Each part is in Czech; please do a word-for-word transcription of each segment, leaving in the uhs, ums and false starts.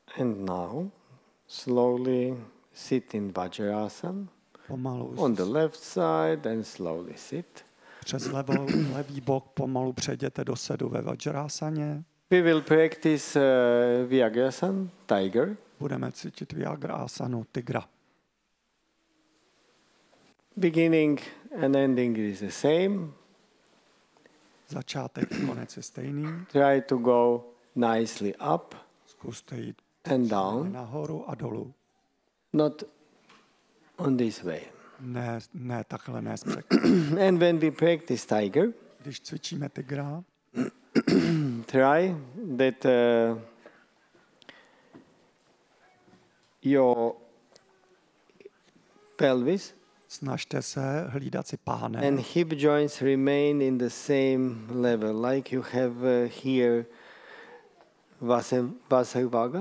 And now, slowly sit in Vajrasana. Pomalu On the left side and slowly sit. přes levo, levý bok pomalu přejděte do sedu ve Vajrasaně. We will practice uh, Vyagrasana, tiger. Budeme cítit Vyagrasanu, tigra. Beginning and ending is the same. Začátek a konec je stejný. Try to go nicely up Zkuste jít and down, nahoru a dolů. not on this way. Ne, ne takhle, ne zpřek. And when we practice tiger, Když cvičíme tigra, try that uh, your pelvis snažte se hlídat si pánev and hip joints remain in the same level, like you have uh, here Vasam- Vasarvaga.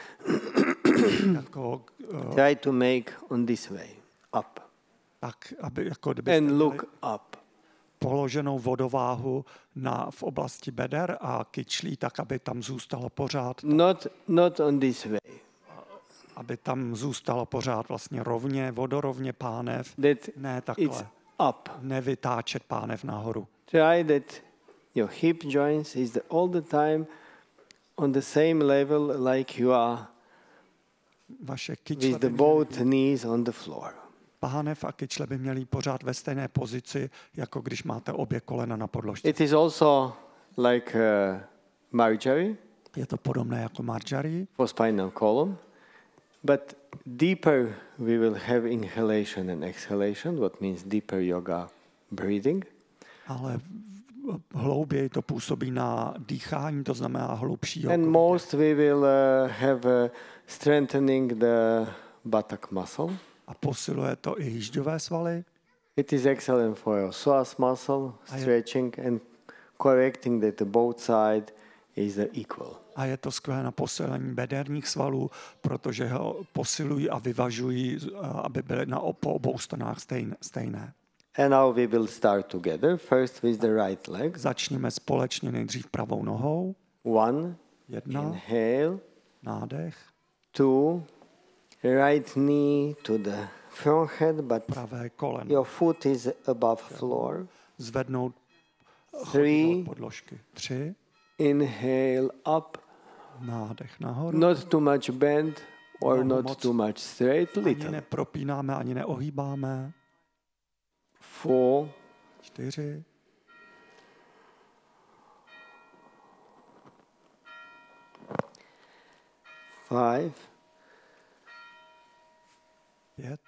jako, uh, Try to make on this way, up, tak, aby jako kdybyste and měli look up. položenou vodováhu na, v oblasti beder a kyčlí, tak aby tam zůstalo pořád, Not, not on this way. aby tam zůstalo pořád vlastně rovně, vodorovně pánev, That ne it's takhle, up. nevytáčet pánev nahoru. Try that your hip joints is the, all the time on the same level, like you are Vaše kyčle with the by both měly, knees on the floor. pánev a kyčle by měly pořád ve stejné pozici, jako když máte obě kolena na podložce. It is also like uh, Marjorie Je to podobné jako Marjorie, for spinal column, but deeper we will have inhalation and exhalation, what means deeper yoga breathing. ale v- hlouběji to působí na dýchání, to znamená hlubší And jogu. most we will uh, have uh, strengthening the buttock muscle. A posiluje to i hýžďové svaly. It is excellent for your psoas muscle, I- stretching and correcting that the both side is uh, equal. A je to skvělé na posílení bederních svalů, protože ho posilují a vyvažují, aby byly na, po obou stranách stejné, stejné. And now we will start together, first with the right leg. Začněme společně nejdřív pravou nohou. One, Jedna, inhale. nádech, Two, right knee to the front head, but pravé koleno. your foot is above floor. Zvednout Three. chodidlo od podložky. Tři, Inhale up, nádech nahoru. not too much bend or Nohu not moc too much straight, Ani little. nepropínáme, ani neohýbáme. Four, Čtyři, five, pět,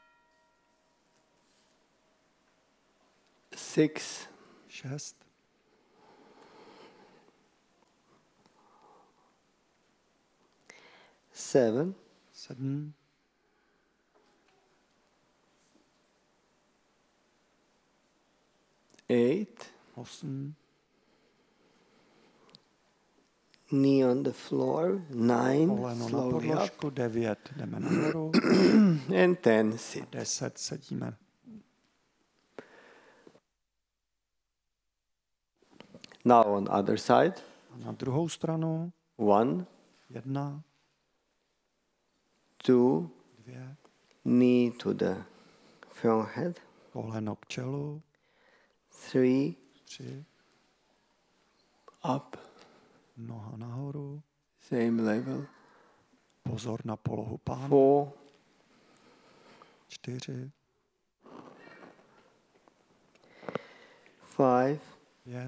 six, šest, seven, sedm, eight, osm, knee on the floor, nine, koleno na slowly up, podložku, devět, jdeme nahoru, and ten, sit. deset, sedíme. Now on other side, A na druhou stranu, one, jedna, two, dvě, knee to the front head, koleno k čelu, three, tři, up, noha nahoru, same level, pozor na polohu pána, four, čtyři, five, pět,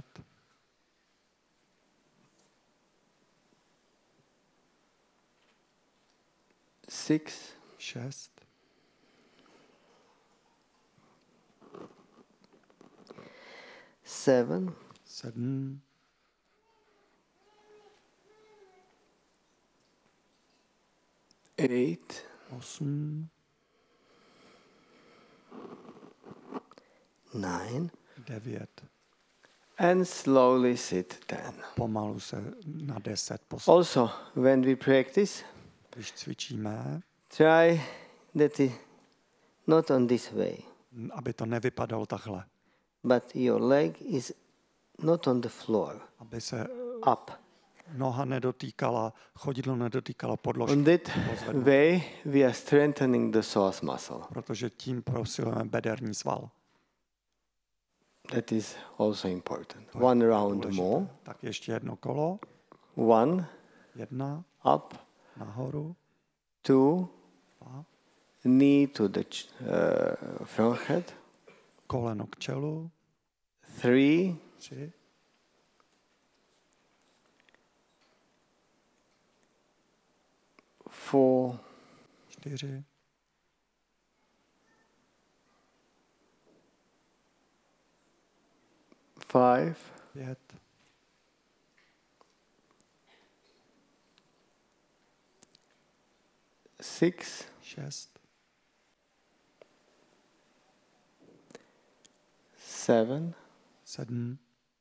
six, šest, seven, sedm, eight, osm, nine, devět. and slowly sit ten. Pomalu se na deset posunout. Also, when we practice, Když cvičíme, try that it not on this way, aby to nevypadalo takhle. but your leg is not on the floor, Aby se up. noha nedotýkala, chodidlo nedotýkalo podložky. On that way, we are strengthening the psoas muscle. Protože tím posilujeme bederní sval. That is also important. One round more. Tak ještě jedno kolo. One. Jedna. Up. Nahoru. Two. Dva. Knee to the uh, front head. Koleno k čelu. Three. Tři. Four. Čtyři. Five. Pět. Six. Šest. Seven. Sedm.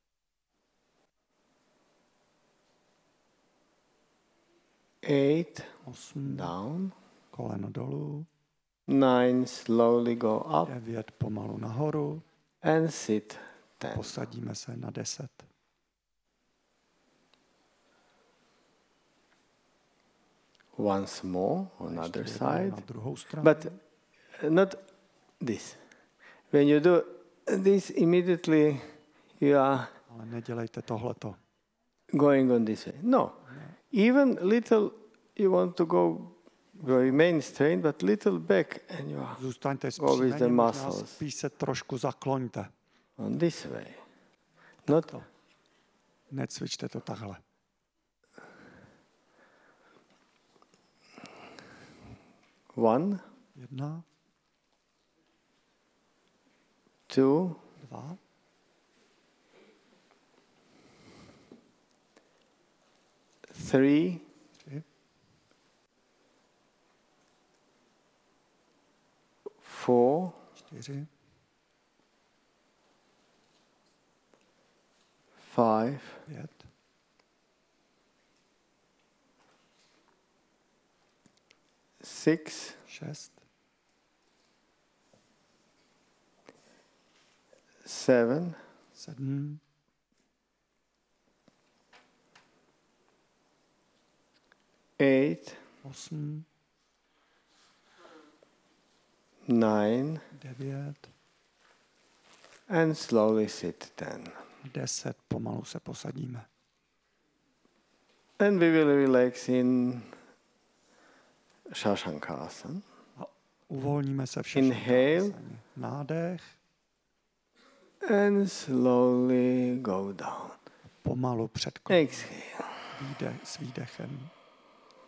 Eight. Osm. Down. Koleno dolů. Nine. Slowly go up. Devět. Pomalu nahoru. And sit. Ten. Posadíme se na deset. Once more on other side. Na druhou stranu. But not this. When you do this, immediately you are Ale nedělejte tohleto. going on this way. No. Even little you want to go, you remain straight, but little back and you are Zůstaňte go with the zpřímeně, možná muscles spíš se trošku zakloňte. on this way. Not To. Necvičte to takhle. one, Jedna, two, dva, three, tři, four, čtyři, five, pět, six, šest, seven, sedm, eight, osm, nine, devět, and slowly sit ten. deset. Pomalu se posadíme. And we will relax in Shashankasana. A uvolníme se všechny. Inhale. Nádech. And slowly go down. Pomalu předklon. Exhale. Výdech s výdechem.